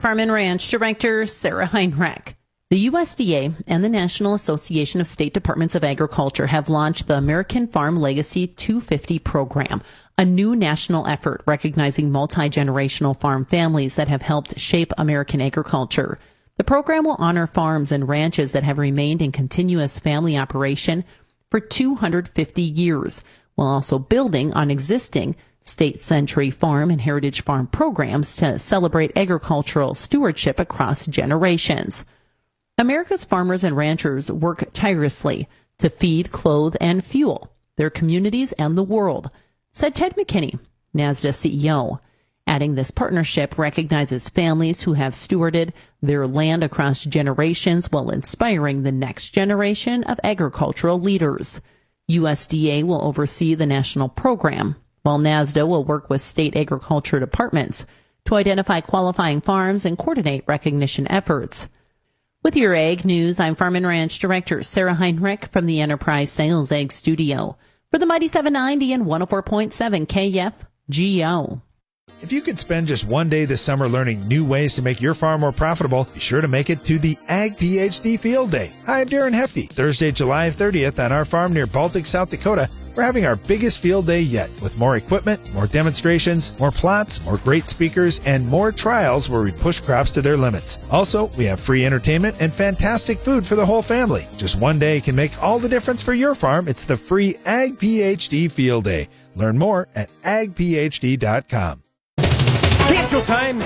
Farm and Ranch Director Sarah Heinrich. The USDA and the National Association of State Departments of Agriculture have launched the American Farm Legacy 250 program, a new national effort recognizing multi-generational farm families that have helped shape American agriculture. The program will honor farms and ranches that have remained in continuous family operation for 250 years, while also building on existing State Century Farm and Heritage Farm programs to celebrate agricultural stewardship across generations. America's farmers and ranchers work tirelessly to feed, clothe, and fuel their communities and the world, said Ted McKinney, NASDA CEO. Adding this partnership recognizes families who have stewarded their land across generations while inspiring the next generation of agricultural leaders. USDA will oversee the national program, while NASDA will work with state agriculture departments to identify qualifying farms and coordinate recognition efforts. With your Ag News, I'm Farm and Ranch Director Sarah Heinrich from the Enterprise Sales Ag Studio for the Mighty 790 and 104.7 KFGO. If you could spend just one day this summer learning new ways to make your farm more profitable, be sure to make it to the Ag PhD Field Day. Hi, I'm Darren Hefty. Thursday, July 30th on our farm near Baltic, South Dakota, we're having our biggest field day yet with more equipment, more demonstrations, more plots, more great speakers, and more trials where we push crops to their limits. Also, we have free entertainment and fantastic food for the whole family. Just one day can make all the difference for your farm. It's the free Ag PhD Field Day. Learn more at agphd.com. KFGO time,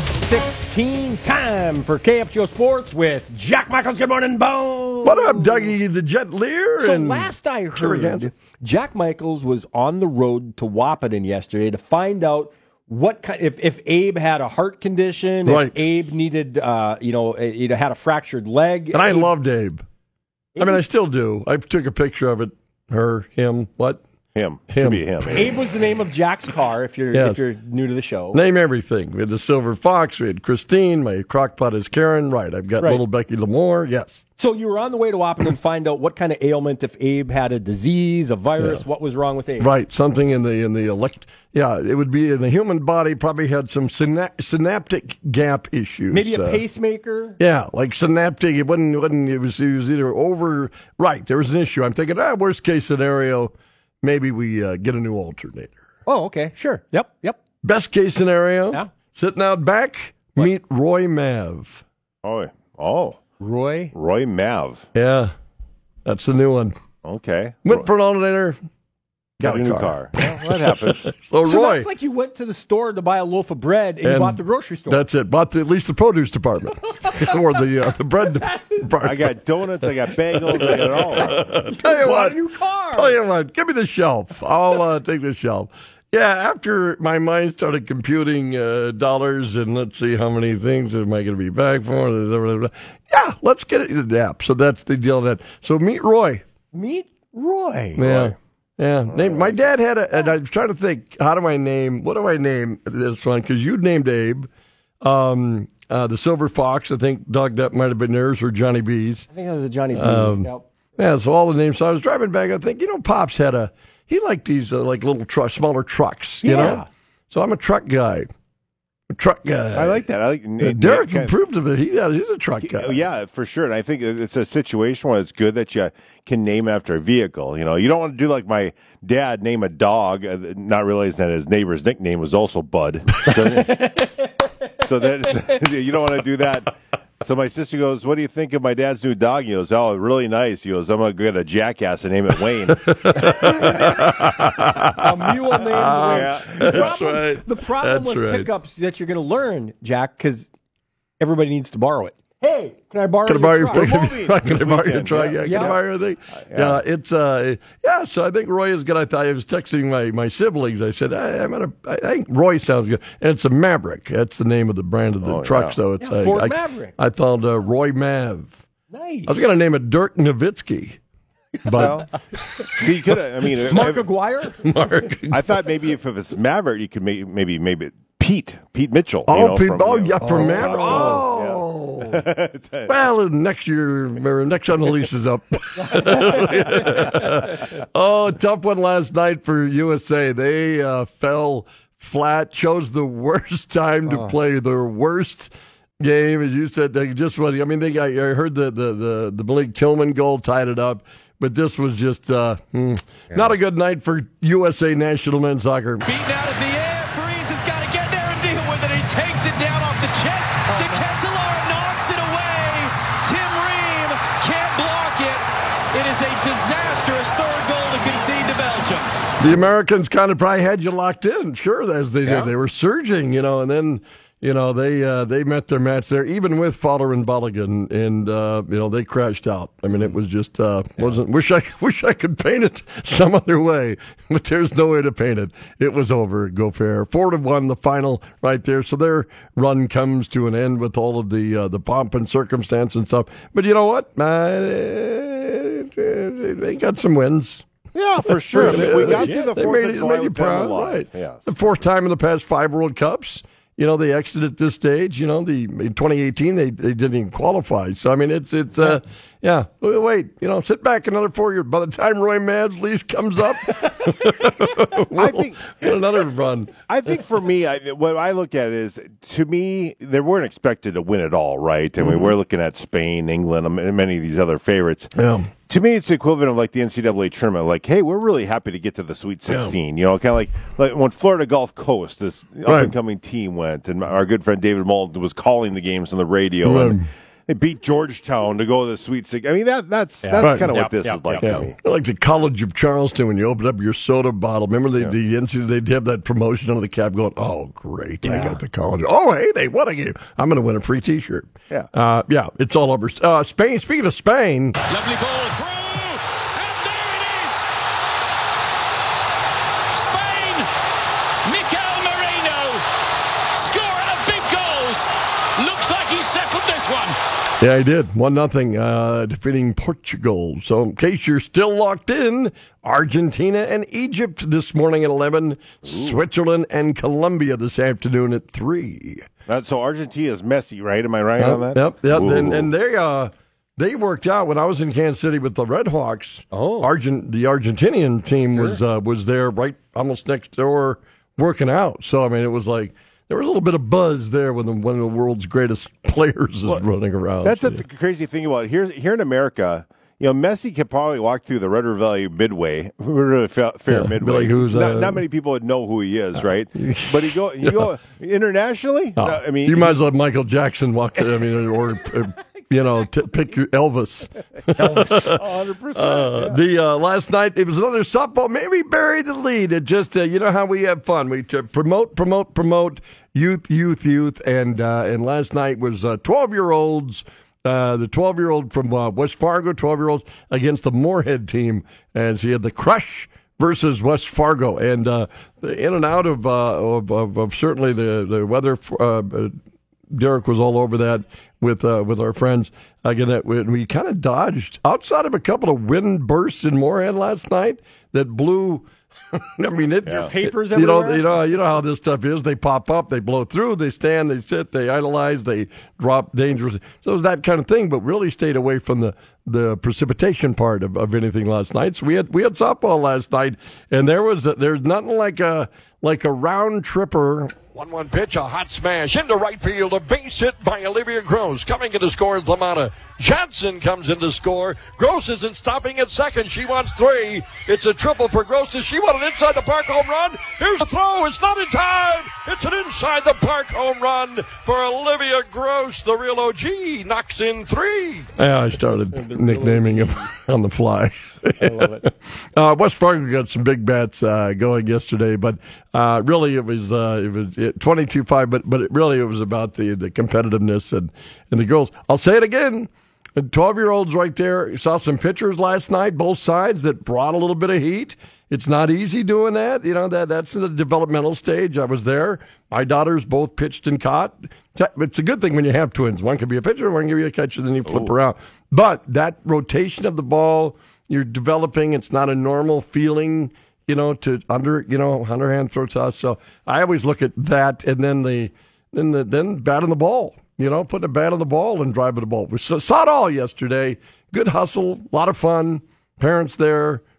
6:16 time for KFGO Sports with Jack Michaels. Good morning, Bo. What up, Dougie the Jet Lear? So last I heard, Jack Michaels was on the road to Wahpeton yesterday to find out what kind, if Abe had a heart condition, right. If Abe needed, had a fractured leg. And I loved Abe. I mean, I still do. I took a picture of it. Her, him, what? Him. Should be him. Abe was the name of Jack's car, if you're new to the show. Name everything. We had the Silver Fox. We had Christine. My crockpot is Karen. Right. I've got little Becky Lamore. Yes. So you were on the way to Wahpeton to find out what kind of ailment, if Abe had a disease, a virus, what was wrong with Abe. Right. Something in the it would be in the human body, probably had some synaptic gap issues. Maybe a pacemaker? Yeah, like synaptic. It was either over. Right. There was an issue. I'm thinking, worst case scenario, maybe we get a new alternator. Oh, okay. Sure. Yep. Best case scenario, sitting out back, meet Roy Mav. Oh. Roy Mav. Yeah, that's the new one. Okay. Went for an alternator, got a new car. Well, that happens. So Roy, that's like you went to the store to buy a loaf of bread and you bought the grocery store. That's it. Bought at least the produce department or the bread department. I got donuts. I got bagels. I got it all. Tell you what, a new car. Tell you what, give me the shelf. I'll take the shelf. Yeah, after my mind started computing dollars and let's see how many things am I going to be back for. Yeah, let's get it in the app. So that's the deal. So meet Roy. Yeah. Yeah. My dad had and I was trying to think, what do I name this one? Because you named Abe. The Silver Fox, I think, Doug, that might have been yours, or Johnny B's. I think it was a Johnny B. Yeah, so all the names. So I was driving back, I think, Pops he liked these like little smaller trucks, you know? So I'm a truck guy. I like that. I like Derek approved of it. He's a truck guy. Yeah, for sure. And I think it's a situation where it's good that you can name after a vehicle. You know, you don't want to do like my dad, name a dog, not realizing that his neighbor's nickname was also Bud. So that you don't want to do that. So my sister goes, "What do you think of my dad's new dog?" He goes, "Oh, really nice." He goes, "I'm going to get a jackass and name it Wayne." A mule named Wayne. Yeah. That's right. The problem with pickups that you're going to learn, Jack, because everybody needs to borrow it. Hey, can I borrow your truck? Can I borrow your truck? Yeah. Can I borrow your thing? Yeah, it's so I think Roy is good. I was texting my siblings. I said, I think Roy sounds good. And it's a Maverick. That's the name of the brand of the truck. So it's Ford Maverick. I thought Roy Mav. Nice. I was going to name it Dirk Nowitzki. But so you could have, Mark Aguirre? Mark. I thought maybe if it's Maverick, you could maybe it Pete Mitchell. From Maverick. Well, next year, next on the lease is up. Tough one last night for USA. They fell flat, chose the worst time to play their worst game, as you said, I heard the Blake Tillman goal tied it up, but this was just not a good night for USA national men's soccer. Beaten out of the air, Freeze has got to get there and deal with it. He takes it down off the chest to Ketelaar, knocks it away. Tim Ream can't block it. It is a disastrous third goal to concede to Belgium. The Americans kind of probably had you locked in, sure, as they did. They were surging, and then, they met their match there, even with Fowler and Balogun, and they crashed out. I mean, it was just wasn't. Wish I could paint it some other way, but there's no way to paint it. It was over. Go Fair 4-1, the final right there. So their run comes to an end with all of the pomp and circumstance and stuff. But you know what? They got some wins. Yeah, for sure. I mean, we got through the 4th of July with them alive. Right. Yes. The fourth time in the past 5 World Cups. They exited this stage. In 2018 they didn't even qualify. So I mean, it's Wait, sit back another 4 years. By the time Roy Madsley's comes up, I think another run. I think for me, what I look at is, to me, they weren't expected to win it all, right? I mean, we're looking at Spain, England, and many of these other favorites. Yeah. To me, it's the equivalent of like the NCAA tournament. Like, hey, we're really happy to get to the Sweet 16. Kind of like when Florida Gulf Coast, this up-and-coming team went, and our good friend David Moulton was calling the games on the radio, and they beat Georgetown to go to the Sweet 16. I mean, that's kind of what this is like to me. Like the College of Charleston, when you open up your soda bottle. Remember the NCAA, they'd have that promotion on the cap going, oh, great, I got the college. Oh, hey, they won a game. I'm going to win a free T-shirt. Yeah. It's all over. Spain, speaking of Spain. Lovely ball through, and there it is. Spain, Mikel Merino, scorer of big goals. Looks like he settled this one. Yeah, he did. 1-0, defeating Portugal. So in case you're still locked in, Argentina and Egypt this morning at 11, Switzerland and Colombia this afternoon at 3. So Argentina's Messi, right? Am I right on that? Yep. And they worked out when I was in Kansas City with the Red Hawks. Oh. The Argentinian team was there right almost next door working out. So, I mean, it was like, there was a little bit of buzz there when one of the world's greatest players is running around. That's the crazy thing about it. Here in America, Messi could probably walk through the Red River Valley Midway, fair Midway. Like not many people would know who he is, right? But you go internationally. Oh, I mean, you might as well have Michael Jackson walk. Or pick your Elvis. 100%. The last night it was another softball. Maybe buried the lead. It just how we have fun. We promote youth, and last night was 12-year-olds. The 12-year-old from West Fargo, 12-year-olds against the Moorhead team, and she had the Crush versus West Fargo, and the in and out of certainly the weather. Derek was all over that with our friends. Again, we kind of dodged outside of a couple of wind bursts in Moorhead last night that blew. I mean, papers everywhere. You know how this stuff is. They pop up, they blow through, they stand, they sit, they idolize, they drop dangerous. So it was that kind of thing, but really stayed away from the precipitation part of anything last night. So we had softball last night, and there's nothing like a round tripper. 1-1 pitch, a hot smash into right field, a base hit by Olivia Gross. Coming in to score is LaMotta. Johnson comes in to score. Gross isn't stopping at second. She wants 3. It's a triple for Gross. Does she want an inside the park home run? Here's the throw. It's not in time. It's an inside the park home run for Olivia Gross. The real OG knocks in 3. Yeah, I started nicknaming him on the fly. I love it. West Fargo got some big bats going yesterday, but really it was 22-5. But it was about the competitiveness and the girls. I'll say it again. 12-year-olds right there. You saw some pitchers last night, both sides, that brought a little bit of heat. It's not easy doing that. That's the developmental stage. I was there. My daughters both pitched and caught. It's a good thing when you have twins. One can be a pitcher, one can be a catcher, then you flip around. But that rotation of the ball, you're developing. It's not a normal feeling, to underhand throw toss. So I always look at that, and then then batting the ball. Putting a bat on the ball and driving the ball. We saw it all yesterday. Good hustle, a lot of fun. Parents there,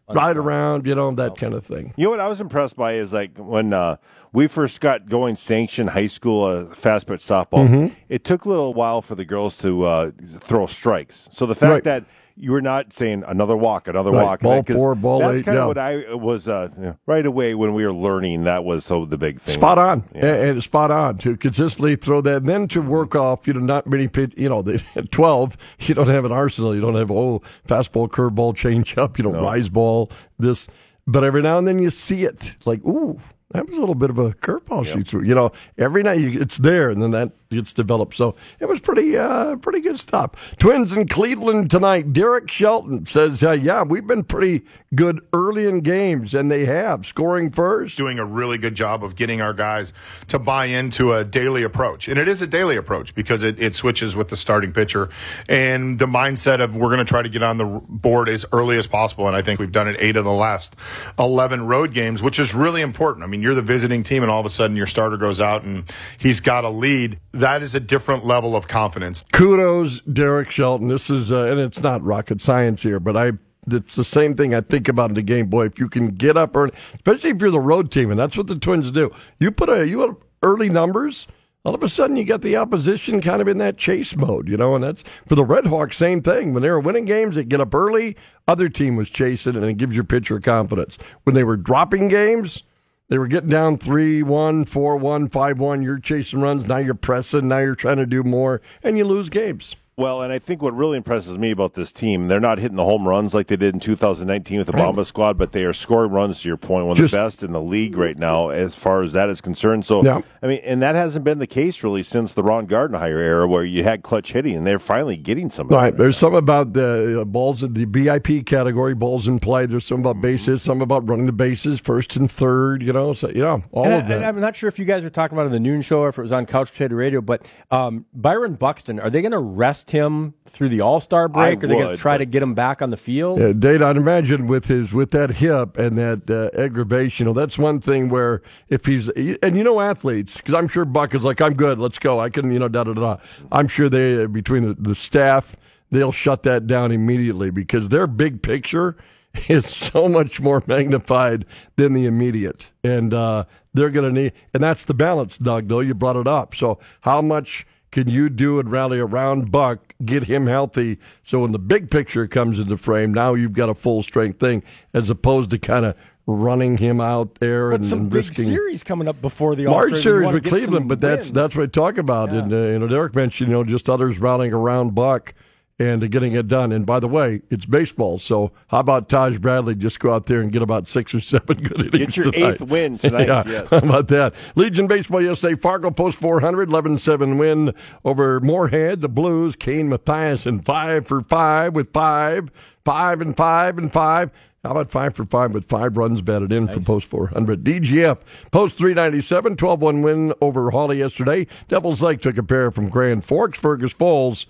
ride around, that kind of thing. You know what I was impressed by is like when we first got going sanctioned high school fast pitch softball, it took a little while for the girls to throw strikes. So the fact that you were not saying another walk, ball 4, ball 8. That's kind of what I was right away when we were learning. That was the big thing. Spot on, and spot on to consistently throw that, and then to work off. Not many pitch. At 12, you don't have an arsenal. You don't have fastball, curveball, changeup. Rise ball. This, but every now and then you see it. Like, ooh, that was a little bit of a curveball she threw. Every night it's there, and then that gets developed. So it was pretty good stuff. Twins in Cleveland tonight. Derek Shelton says, we've been pretty good early in games, and they have, scoring first. Doing a really good job of getting our guys to buy into a daily approach. And it is a daily approach because it switches with the starting pitcher. And the mindset of we're going to try to get on the board as early as possible. And I think we've done it 8 of the last 11 road games, which is really important. I mean, you're the visiting team, and all of a sudden your starter goes out and he's got a lead. That is a different level of confidence. Kudos, Derek Shelton. This is, and it's not rocket science here, but it's the same thing I think about in the game. Boy, if you can get up early, especially if you're the road team, and that's what the Twins do. You have early numbers, all of a sudden you got the opposition kind of in that chase mode, and that's for the Red Hawks, same thing. When they were winning games, they get up early, other team was chasing, and it gives your pitcher confidence. When they were dropping games, they were getting down 3-1, 4-1, 5-1. You're chasing runs. Now you're pressing. Now you're trying to do more, and you lose games. Well, and I think what really impresses me about this team, they're not hitting the home runs like they did in 2019 with the Bomba squad, but they are scoring runs, to your point, one of the best in the league right now as far as that is concerned. So, I mean, and that hasn't been the case really since the Ron Gardenhire era where you had clutch hitting, and they're finally getting some. Right. There's some about the balls in the BIP category, balls in play. There's some about bases, some about running the bases, first and third, So, all of that. And I'm not sure if you guys were talking about it in the noon show or if it was on Couch Potato Radio, but Byron Buxton, are they going to rest him through the All-Star break, or are they going to try to get him back on the field? Yeah, Dave, I'd imagine with that hip and that aggravation, that's one thing where if he's, and athletes, because I'm sure Buck is like, I'm good, let's go, I can, da-da-da. I'm sure they, between the staff, they'll shut that down immediately because their big picture is so much more magnified than the immediate. And they're going to need, and that's the balance, Doug, though, you brought it up. So how much can you do and rally around Buck, get him healthy, so when the big picture comes into frame, now you've got a full-strength thing, as opposed to kind of running him out there and risking. Big series coming up before the All-Star. Large series with Cleveland, but that's what I talk about. Yeah. And Derek mentioned, just others rallying around Buck and getting it done. And by the way, it's baseball, so how about Taj Bradley just go out there and get about 6 or 7 good innings Get your tonight. 8th win tonight, yes. How about that? Legion Baseball USA, Fargo Post 400, 11-7 win over Moorhead. The Blues, Kane Mathias, and 5 for 5 with 5 and 5 and 5. How about 5 for 5 with 5 runs batted in for Post 400? DGF, Post 397, 12-1 win over Hawley yesterday. Devil's Lake took a pair from Grand Forks. Fergus Falls,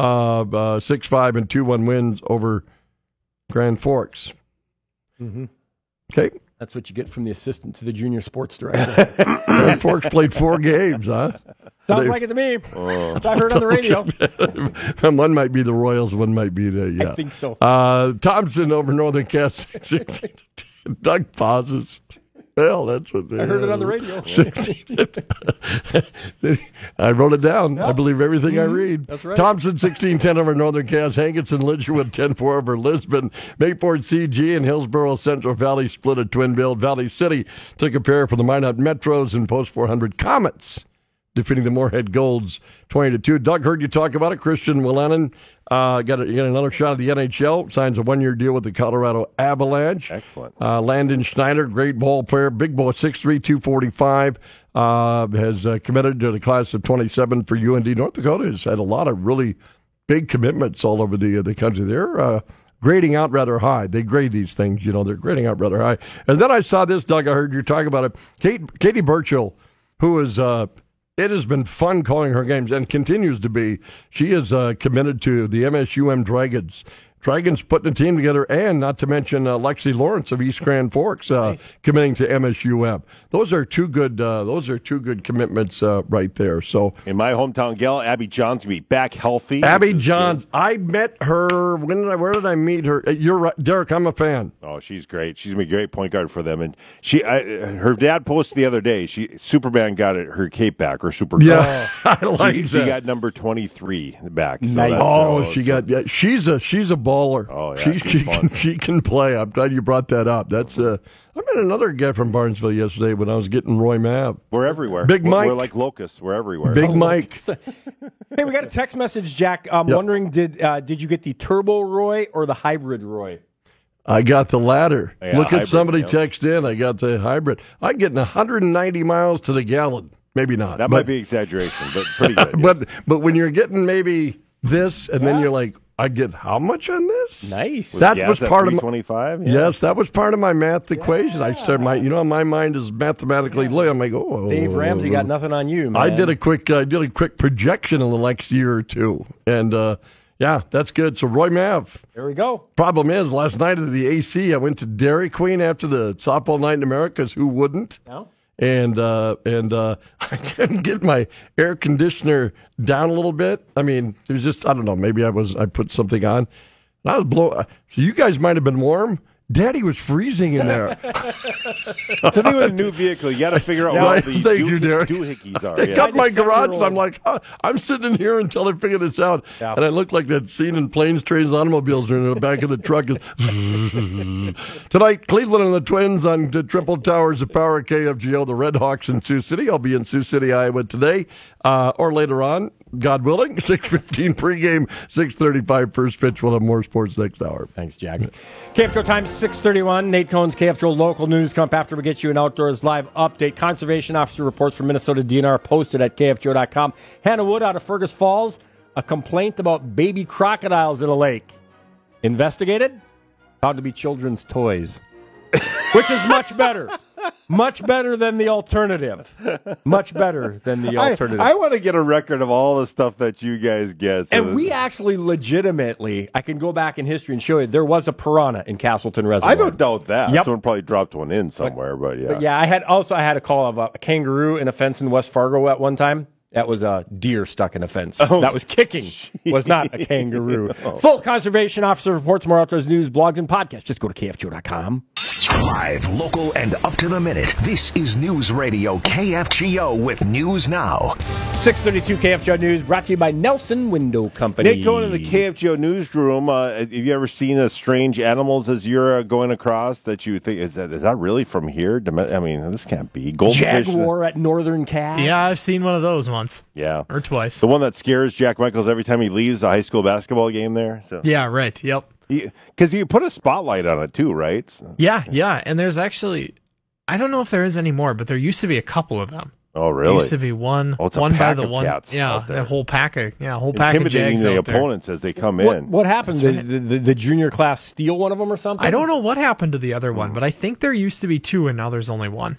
6-5 and 2-1 wins over Grand Forks. Mm-hmm. Okay. That's what you get from the assistant to the junior sports director. Grand Forks played 4 games, huh? Sounds like it to me. That's what I heard on the radio. One might be the Royals, one might be the, I think so. Thompson over Northern Cass. Doug pauses. Well, that's what I heard it on the radio. I wrote it down. Yep. I believe everything I read. That's right. Thompson 16-10 over Northern Cass. Hankinson Lidgerwood 10-4 over Lisbon. Mayport CG and Hillsborough Central Valley split a twin build. Valley City took a pair for the Minot Metros and Post 400 Comets, defeating the Moorhead Golds 20-2. Doug heard you talk about it. Christian Willenin got another shot at the NHL. Signs a 1-year deal with the Colorado Avalanche. Excellent. Landon Schneider, great ball player, big boy, 6'3", 245, has committed to the class of 27 for UND. North Dakota has had a lot of really big commitments all over the country. They're grading out rather high. They grade these things, they're grading out rather high. And then I saw this, Doug, I heard you talk about it. Katie Burchill, who is it has been fun calling her games and continues to be. She is committed to the MSUM Dragons. Dragon's putting a team together, and not to mention Lexi Lawrence of East Grand Forks committing to MSUM. Those are two good commitments right there. So in my hometown gal, Abby Johns will be back healthy. Abby Johns, good. I met her. Where did I meet her? You're right, Derek. I'm a fan. Oh, she's great. She's gonna be a great point guard for them. And her dad posted the other day. Superman got her cape back, or Super. Yeah, I like that. She got number 23 back. So nice. She's a baller. Oh, yeah, she can play. I'm glad you brought that up. That's I met another guy from Barnesville yesterday when I was getting Roy Mav. We're everywhere. Big Mike. We're like locusts. We're everywhere. Big Mike. Hey, we got a text message, Jack. I'm wondering, did you get the Turbo Roy or the Hybrid Roy? I got the latter. Yeah, Look at hybrid, somebody text in. I got the hybrid. I'm getting 190 miles to the gallon. Maybe not. That might be exaggeration, but pretty good. But when you're getting maybe this, and then you're like, I get how much on this? Nice. That was part of 25. Yes, that was part of my math equation. I started my mind is mathematically low. I'm like, Dave Ramsey got nothing on you, man. I did a quick projection in the next year or two, and yeah, that's good. So Roy Mav. There we go. Problem is, last night at the AC, I went to Dairy Queen after the softball night in America. 'Cause who wouldn't? No. And I couldn't get my air conditioner down a little bit. I mean, it was just, I don't know, maybe I put something on. And I was blown. So you guys might have been warm. Daddy was freezing in there. Something with a new vehicle, you got to figure out what the doohickeys are. I got my garage, and I'm like, I'm sitting in here until I figure this out. Yeah. And I look like that scene in Planes, Trains, Automobiles in the back of the truck. Tonight, Cleveland and the Twins on the Triple Towers of Power KFGO, the Red Hawks in Sioux City. I'll be in Sioux City, Iowa today or later on, God willing. 6:15 pregame, 6:35 first pitch. We'll have more sports next hour. Thanks, Jack. KFGO time 6:31. Nate Cohn's KFGO local news. Come up after we get you an outdoors live update. Conservation officer reports from Minnesota DNR posted at KFGO.com. Hannah Wood out of Fergus Falls. A complaint about baby crocodiles in a lake. Investigated. Found to be children's toys. Which is much better. Much better than the alternative. Much better than the alternative. I want to get a record of all the stuff that you guys get. And we actually legitimately, I can go back in history and show you, there was a piranha in Castleton Reservoir. I don't doubt that. Yep. Someone probably dropped one in somewhere, but yeah. But yeah, I had a call of a kangaroo in a fence in West Fargo at one time. That was a deer stuck in a fence. That was kicking. Was not a kangaroo. Full conservation officer reports, more outdoors news, blogs, and podcasts. Just go to KFGO.com. Live, local, and up to the minute. This is News Radio KFGO with News Now. 6:32 KFGO News brought to you by Nelson Window Company. Nick, going in the KFGO newsroom, have you ever seen strange animals as you're going across that you think, is that really from here? I mean, this can't be. Goldfish. Jaguar at Northern Cat. Yeah, I've seen one of those once. Yeah. Or twice. The one that scares Jack Michaels every time he leaves a high school basketball game there. So. Yeah, right. Yep. Because you put a spotlight on it too, right? Yeah. And there's actually, I don't know if there is anymore, but there used to be a couple of them. Oh, really? There used to be one by the one. Yeah, a whole pack of jags intimidating the opponents as they come in. What happened? The junior class steal one of them or something? I don't know what happened to the other one, but I think there used to be two, and now there's only one.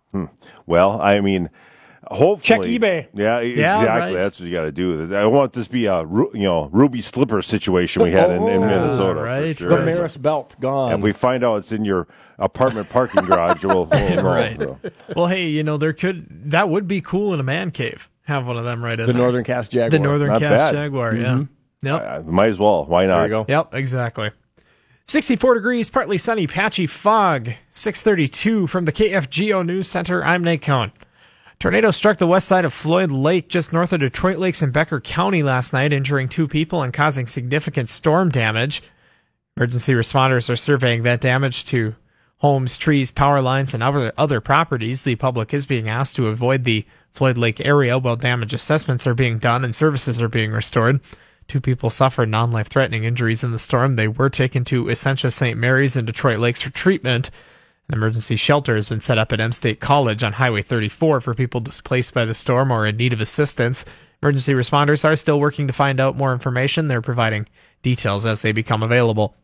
Well, I mean, hopefully. Check eBay. Yeah, exactly. Right. That's what you got to do. I want this to be a Ruby Slipper situation we had in Minnesota. Right. Sure. The Maris belt gone. And if we find out it's in your apartment parking garage, we'll right. know. Well, hey, that would be cool in a man cave. Have one of them right in the there. Northern Cast Jaguar. The Northern Not Cast bad. Jaguar, mm-hmm. yeah. Yep. Might as well. Why not? There you go. Yep, exactly. 64 degrees, partly sunny, patchy fog. 6:32 from the KFGO News Center. I'm Nate Cohn. Tornado struck the west side of Floyd Lake, just north of Detroit Lakes in Becker County last night, injuring 2 people and causing significant storm damage. Emergency responders are surveying that damage to homes, trees, power lines, and other properties. The public is being asked to avoid the Floyd Lake area while damage assessments are being done and services are being restored. 2 people suffered non-life-threatening injuries in the storm. They were taken to Essentia St. Mary's in Detroit Lakes for treatment. An emergency shelter has been set up at M State College on Highway 34 for people displaced by the storm or in need of assistance. Emergency responders are still working to find out more information. They're providing details as they become available.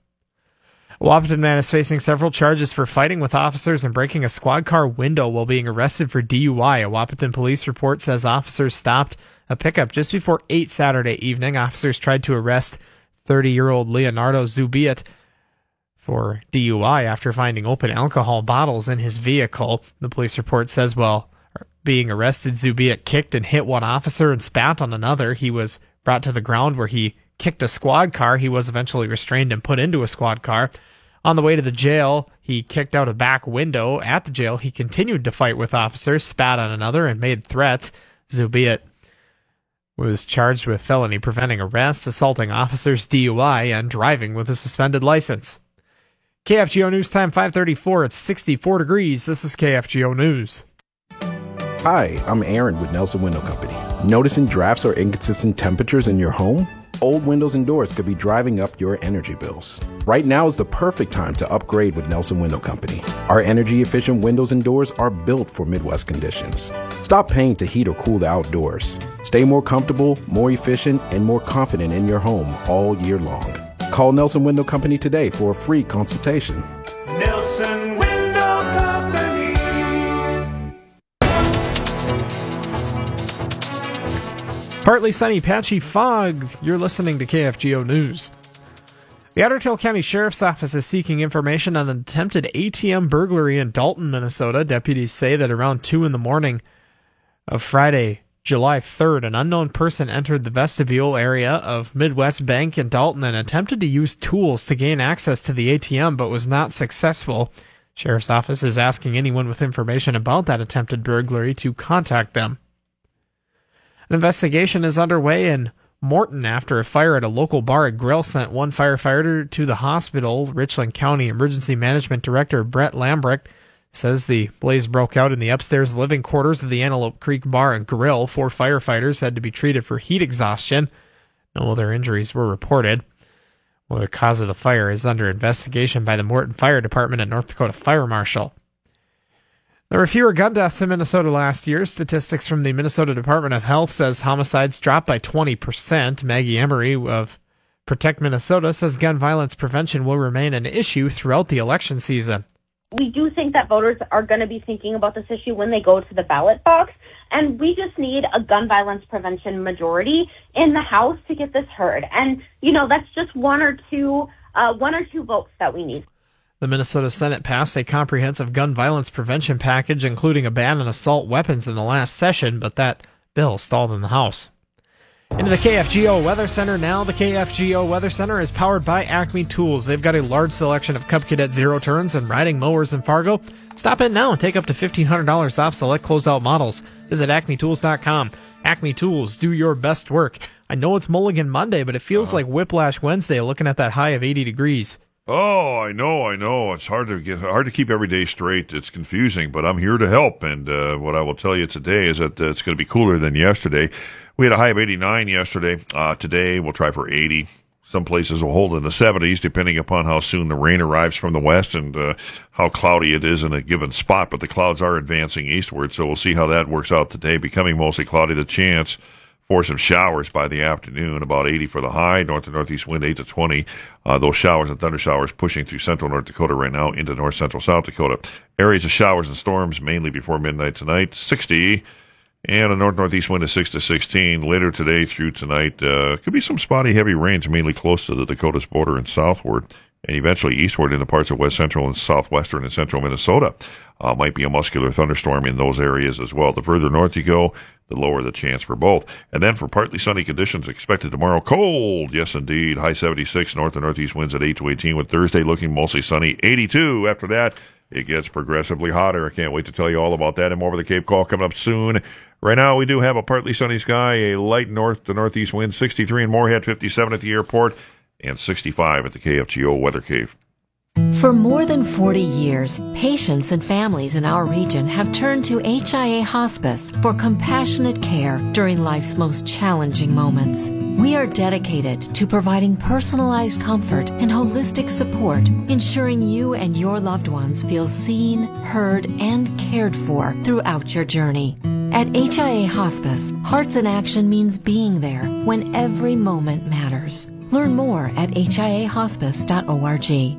A Wahpeton man is facing several charges for fighting with officers and breaking a squad car window while being arrested for DUI. A Wahpeton police report says officers stopped a pickup just before 8 Saturday evening. Officers tried to arrest 30-year-old Leonardo Zubiet for DUI after finding open alcohol bottles in his vehicle. The police report says while being arrested, Zubiet kicked and hit one officer and spat on another. He was brought to the ground where he kicked a squad car. He was eventually restrained and put into a squad car. On the way to the jail, he kicked out a back window. At the jail, he continued to fight with officers, spat on another, and made threats. Zubiet was charged with felony preventing arrest, assaulting officers, DUI, and driving with a suspended license. KFGO News Time 5:34. It's 64 degrees. This is KFGO News. Hi, I'm Aaron with Nelson Window Company. Noticing drafts or inconsistent temperatures in your home? Old windows and doors could be driving up your energy bills. Right now is the perfect time to upgrade with Nelson Window Company. Our energy-efficient windows and doors are built for Midwest conditions. Stop paying to heat or cool the outdoors. Stay more comfortable, more efficient, and more confident in your home all year long. Call Nelson Window Company today for a free consultation. Nelson Window Company. Partly sunny, patchy fog. You're listening to KFGO News. The Ottertail County Sheriff's Office is seeking information on an attempted ATM burglary in Dalton, Minnesota. Deputies say that around 2 in the morning of Friday, July 3rd, an unknown person entered the vestibule area of Midwest Bank in Dalton and attempted to use tools to gain access to the ATM, but was not successful. Sheriff's Office is asking anyone with information about that attempted burglary to contact them. An investigation is underway in Morton after a fire at a local bar and grill sent one firefighter to the hospital. Richland County Emergency Management Director Brett Lambrecht says the blaze broke out in the upstairs living quarters of the Antelope Creek Bar and Grill. 4 firefighters had to be treated for heat exhaustion. No other injuries were reported. Well, the cause of the fire is under investigation by the Morton Fire Department and North Dakota Fire Marshal. There were fewer gun deaths in Minnesota last year. Statistics from the Minnesota Department of Health says homicides dropped by 20%. Maggie Emery of Protect Minnesota says gun violence prevention will remain an issue throughout the election season. We do think that voters are going to be thinking about this issue when they go to the ballot box, and we just need a gun violence prevention majority in the House to get this heard. And, that's just one or two votes that we need. The Minnesota Senate passed a comprehensive gun violence prevention package, including a ban on assault weapons in the last session, but that bill stalled in the House. Into the KFGO Weather Center now. The KFGO Weather Center is powered by Acme Tools. They've got a large selection of Cub Cadet zero turns and riding mowers in Fargo. Stop in now and take up to $1,500 off select closeout models. Visit acmetools.com. Acme Tools, do your best work. I know it's Mulligan Monday, but it feels like Whiplash Wednesday looking at that high of 80 degrees. Oh, I know. It's hard to keep every day straight. It's confusing, but I'm here to help. And what I will tell you today is that it's going to be cooler than yesterday. We had a high of 89 yesterday. Today we'll try for 80. Some places will hold in the 70s, depending upon how soon the rain arrives from the west and how cloudy it is in a given spot. But the clouds are advancing eastward, so we'll see how that works out today. Becoming mostly cloudy, the chance for some showers by the afternoon, about 80 for the high, north to northeast wind 8 to 20. Those showers and thunder showers pushing through central North Dakota right now into north central South Dakota. Areas of showers and storms mainly before midnight tonight, 60. And a north-northeast wind of 6 to 16. Later today through tonight, could be some spotty heavy rains mainly close to the Dakotas border and southward, and eventually eastward into parts of west central and southwestern and central Minnesota. Might be a muscular thunderstorm in those areas as well. The further north you go, the lower the chance for both. And then for partly sunny conditions expected tomorrow. Cold, yes indeed. High 76, north and northeast winds at 8 to 18, with Thursday looking mostly sunny. 82 after that. It gets progressively hotter. I can't wait to tell you all about that. I'm over the Cape Call coming up soon. Right now, we do have a partly sunny sky, a light north to northeast wind, 63 in Moorhead, 57 at the airport, and 65 at the KFGO Weather Cave. For more than 40 years, patients and families in our region have turned to HIA Hospice for compassionate care during life's most challenging moments. We are dedicated to providing personalized comfort and holistic support, ensuring you and your loved ones feel seen, heard, and cared for throughout your journey. At HIA Hospice, Hearts in Action means being there when every moment matters. Learn more at hiahospice.org.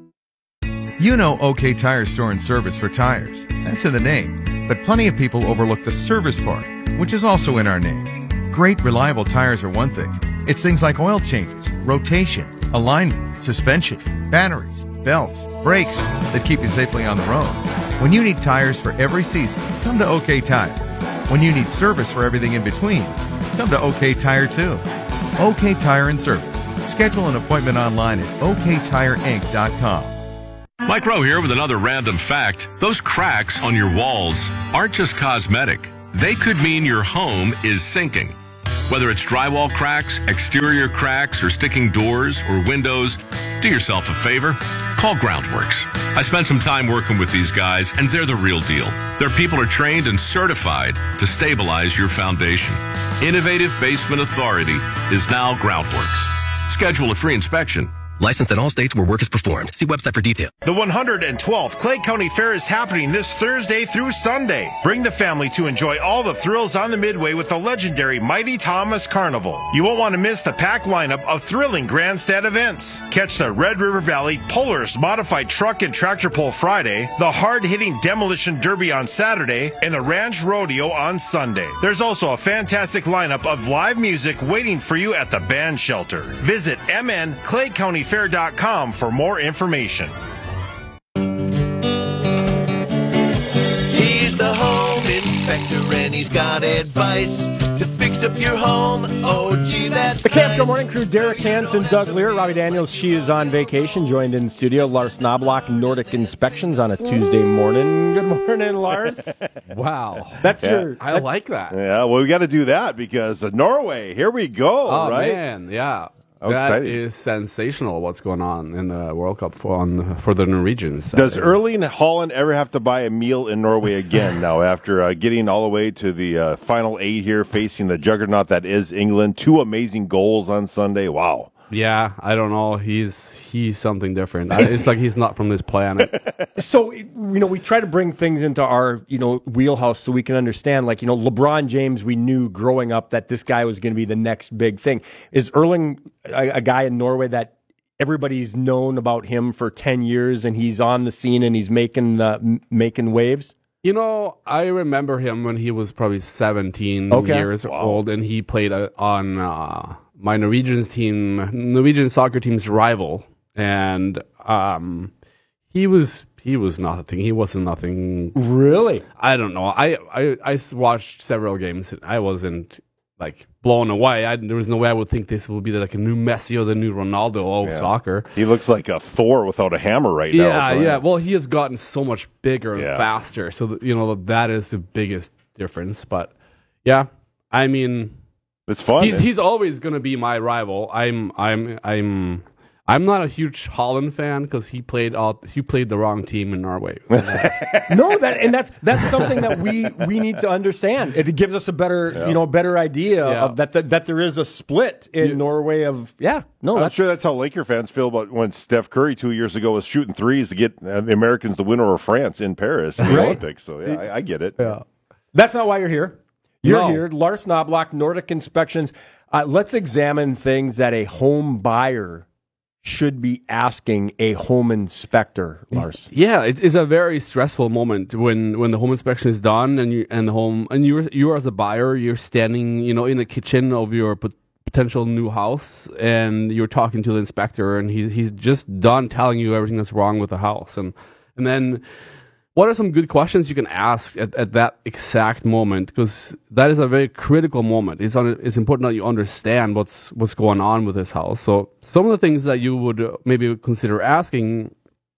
You know OK Tire Store and Service for tires. That's in the name. But plenty of people overlook the service part, which is also in our name. Great, reliable tires are one thing. It's things like oil changes, rotation, alignment, suspension, batteries, belts, brakes that keep you safely on the road. When you need tires for every season, come to OK Tire. When you need service for everything in between, come to OK Tire too. OK Tire and Service. Schedule an appointment online at oktireinc.com. Mike Rowe here with another random fact. Those cracks on your walls aren't just cosmetic. They could mean your home is sinking. Whether it's drywall cracks, exterior cracks, or sticking doors or windows, do yourself a favor. Call Groundworks. I spent some time working with these guys, and they're the real deal. Their people are trained and certified to stabilize your foundation. Innovative Basement Authority is now Groundworks. Schedule a free inspection. Licensed in all states where work is performed. See website for detail. The 112th Clay County Fair is happening this Thursday through Sunday. Bring the family to enjoy all the thrills on the Midway with the legendary Mighty Thomas Carnival. You won't want to miss the packed lineup of thrilling grandstand events. Catch the Red River Valley Polaris Modified Truck and Tractor Pull Friday, the hard-hitting Demolition Derby on Saturday, and the Ranch Rodeo on Sunday. There's also a fantastic lineup of live music waiting for you at the band shelter. Visit mnclaycountyfair.com for more information. He's the home inspector and he's got advice to fix up your home. Oh, gee, that's the Camp Show nice. Morning Crew, Derek Hansen, Doug Lear, Robbie Daniels. She is on vacation, joined in studio. Lars Knobloch, Nordic Inspections on a Tuesday morning. Good morning, Lars. Wow. That's your... I like that. Yeah, well, we got to do that because Norway, here we go, Oh, right? man, yeah. I'm That excited. is sensational what's going on in the World Cup for the Norwegians. Does Erling Haaland ever have to buy a meal in Norway again now after getting all the way to the final 8 here, facing the juggernaut that is England? 2 amazing goals on Sunday. Wow. Yeah, I don't know. He's something different. It's like he's not from this planet. So, we try to bring things into our, wheelhouse so we can understand, like, LeBron James, we knew growing up that this guy was going to be the next big thing. Is Erling a guy in Norway that everybody's known about him for 10 years and he's on the scene and he's making waves? I remember him when he was probably 17 years old, and he played on my Norwegian soccer team's rival, and he was nothing. He wasn't nothing. Really? I don't know. I watched several games. I wasn't like blown away. There was no way I would think this would be like a new Messi or the new Ronaldo of soccer. He looks like a Thor without a hammer right now. Yeah. Well, he has gotten so much bigger and faster, so that is the biggest difference. But yeah, I mean, it's fun. He's always going to be my rival. I'm not a huge Haaland fan because he played the wrong team in Norway. No, that's something that we need to understand. It gives us a better idea of that there is a split in Norway of I'm sure that's how Laker fans feel about when Steph Curry 2 years ago was shooting threes to get the Americans the winner of France in Paris in the Olympics. So I get it. Yeah. That's not why you're here. You're here, Lars Knobloch, Nordic Inspections. Let's examine things that a home buyer should be asking a home inspector, Lars. Yeah, it's a very stressful moment when the home inspection is done and you as a buyer, you're standing, in the kitchen of your potential new house and you're talking to the inspector and he's just done telling you everything that's wrong with the house and then what are some good questions you can ask at that exact moment? Because that is a very critical moment. It's important that you understand what's going on with this house. So some of the things that you would maybe consider asking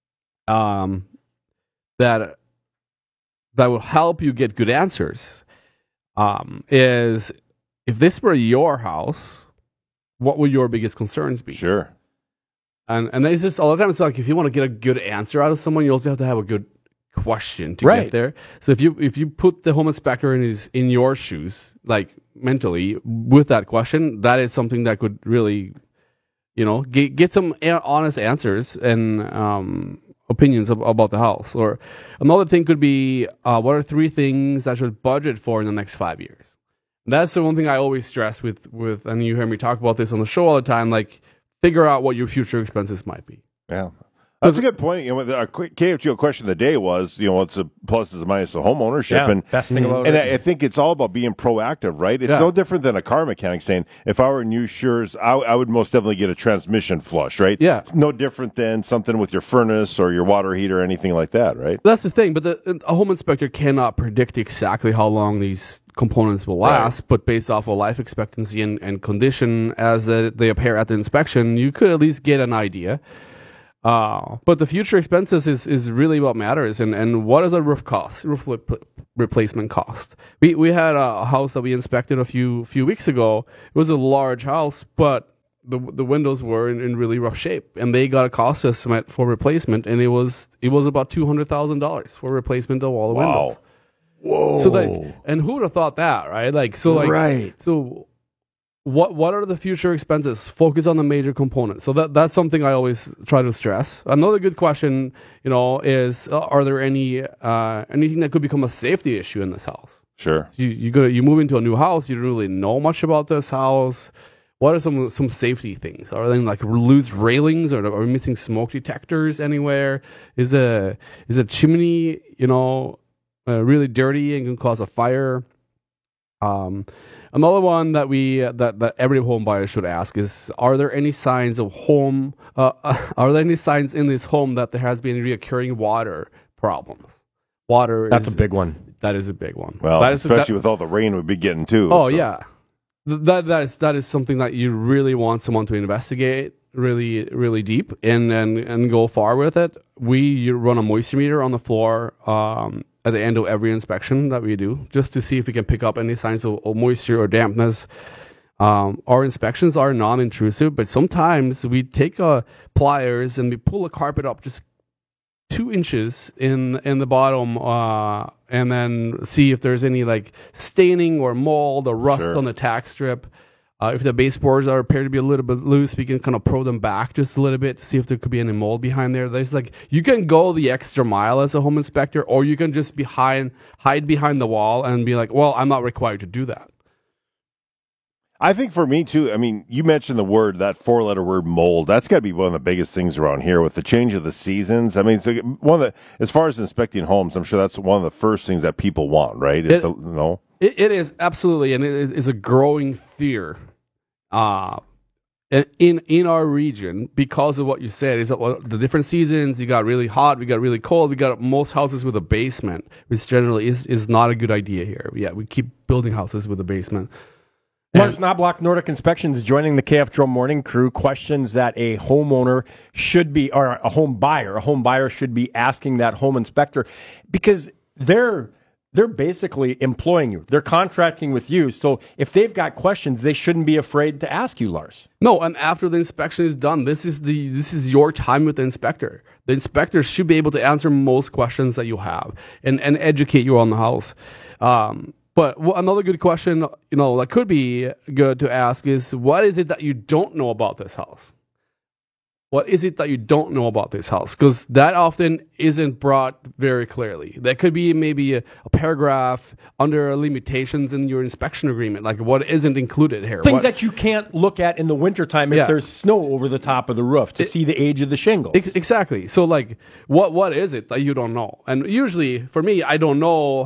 that will help you get good answers is if this were your house, what would your biggest concerns be? Sure. And there's just a lot of times like if you want to get a good answer out of someone, you also have to have a good question to get there. So if you put the home inspector in your shoes, like mentally with that question, that is something that could really, get some honest answers and opinions about the house. Or another thing could be, what are 3 things I should budget for in the next 5 years? And that's the one thing I always stress with, and you hear me talk about this on the show all the time, like figure out what your future expenses might be. Yeah. That's a good point. You know, our KFGO question of the day was, you know, what's the pluses and minuses of home ownership? Yeah, and best thing about and it. I think it's all about being proactive, right? It's no different than a car mechanic saying, if I were new Shures, I would most definitely get a transmission flush, right? Yeah. It's no different than something with your furnace or your water heater or anything like that, right? That's the thing, but a home inspector cannot predict exactly how long these components will last, but based off of life expectancy and condition as they appear at the inspection, you could at least get an idea. But the future expenses is really what matters, and what is a roof replacement cost? We had a house that we inspected a few weeks ago. It was a large house, but the windows were in really rough shape, and they got a cost estimate for replacement, and it was about $200,000 for replacement of all the windows. Whoa! So and who would have thought that, right? Right. So what are the future expenses? Focus on the major components. So that's something I always try to stress. Another good question, is are there anything that could become a safety issue in this house? Sure. So you move into a new house, you don't really know much about this house. What are some safety things? Are there like loose railings, or are we missing smoke detectors anywhere? Is a chimney, really dirty and can cause a fire? Another one that every home buyer should ask is: are there any signs of are there any signs in this home that there has been reoccurring water problems? That's a big one. That is a big one. Well, especially with all the rain we'd be getting too. Oh yeah, that is something that you really want someone to investigate really, really deep and go far with it. We run a moisture meter on the floor at the end of every inspection that we do, just to see if we can pick up any signs of moisture or dampness. Our inspections are non-intrusive, but sometimes we take pliers and we pull the carpet up just 2 inches in the bottom, and then see if there's any like staining or mold or rust on the tack strip. If the baseboards appear to be a little bit loose, we can kind of probe them back just a little bit to see if there could be any mold behind there. There's you can go the extra mile as a home inspector, or you can just hide behind the wall and be like, well, I'm not required to do that. I think for me too, I mean, you mentioned that 4-letter word mold. That's got to be one of the biggest things around here with the change of the seasons. I mean, as far as inspecting homes, I'm sure that's one of the first things that people want, right? It is absolutely, and it is a growing fear. In our region, because of what you said, is that the different seasons, you got really hot, we got really cold, we got most houses with a basement, which generally is not a good idea here. Yeah, we keep building houses with a basement. Lars Knobloch, Nordic Inspections, joining the KFGO Morning Crew. Questions that a homeowner should be, or a home buyer should be asking that home inspector, because they're basically employing you. They're contracting with you. So if they've got questions, they shouldn't be afraid to ask you, Lars. No, and after the inspection is done, this is your time with the inspector. The inspector should be able to answer most questions that you have and educate you on the house. But another good question, that could be good to ask is, what is it that you don't know about this house? What is it that you don't know about this house? Because that often isn't brought very clearly. That could be maybe a paragraph under limitations in your inspection agreement, like what isn't included here. Things that you can't look at in the wintertime if there's snow over the top of the roof to see the age of the shingles. Exactly. So, what is it that you don't know? And usually, for me, I don't know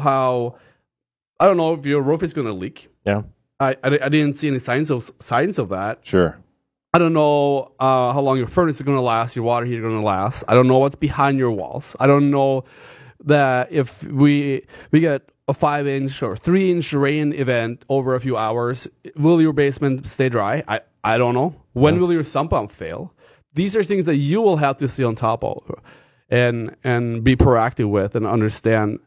if your roof is going to leak. Yeah. I didn't see any signs of that. Sure. I don't know how long your furnace is going to last, your water heater is going to last. I don't know what's behind your walls. I don't know that if we get a 5-inch or 3-inch rain event over a few hours, will your basement stay dry? I don't know. When will your sump pump fail? These are things that you will have to stay on top of and be proactive with and understand,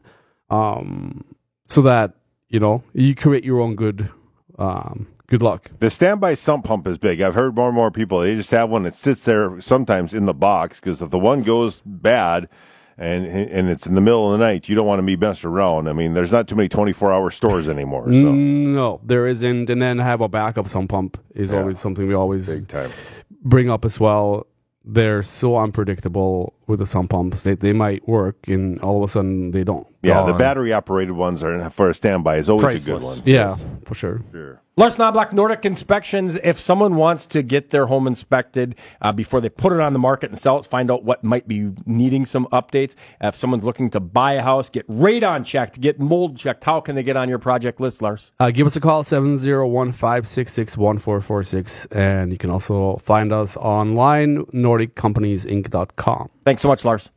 so that you create your own good luck. The standby sump pump is big. I've heard more and more people, they just have one that sits there sometimes in the box, because if the one goes bad and it's in the middle of the night, you don't want to be messed around. I mean, there's not too many 24-hour stores anymore. So. No, there isn't. And then have a backup sump pump is always something we always big time bring up as well. They're so unpredictable with the sump pumps. They might work, and all of a sudden they don't. Yeah, the battery-operated ones are for a standby is always priceless. A good one. Yeah, for sure. Lars Knobloch, Nordic Inspections. If someone wants to get their home inspected before they put it on the market and sell it, find out what might be needing some updates. If someone's looking to buy a house, get radon checked, get mold checked, how can they get on your project list, Lars? Give us a call, 701-566-1446, and you can also find us online, NordicCompaniesInc.com. Thanks so much, Lars.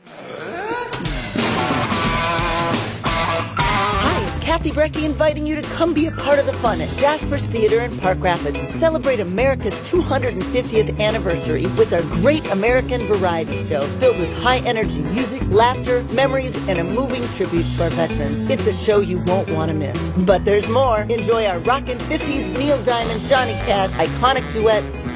Kathy Brecky inviting you to come be a part of the fun at Jasper's Theater in Park Rapids. Celebrate America's 250th anniversary with our Great American Variety Show filled with high-energy music, laughter, memories, and a moving tribute to our veterans. It's a show you won't want to miss. But there's more. Enjoy our rockin' 50s Neil Diamond, Johnny Cash, iconic duets,